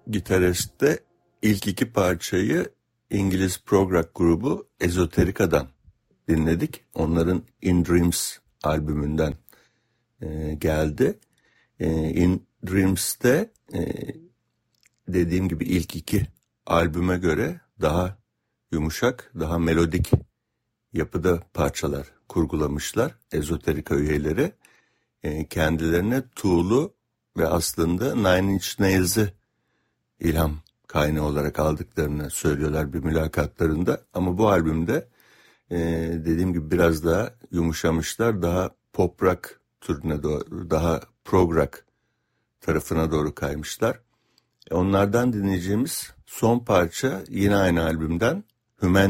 Gitarist'te ilk iki parçayı İngiliz prog rock grubu Esoterica'dan dinledik. Onların In Dreams albümünden geldi. In Dreams'te dediğim gibi ilk iki albüme göre daha yumuşak, daha melodik yapıda parçalar kurgulamışlar Esoterica üyeleri. Kendilerine Tool'u ve aslında Nine Inch Nails'ı ilham kaynağı olarak aldıklarını söylüyorlar bir mülakatlarında. Ama bu albümde dediğim gibi biraz daha yumuşamışlar, daha pop rock türüne doğru, daha prog rock tarafına doğru kaymışlar. Onlardan dinleyeceğimiz son parça yine aynı albümden, Human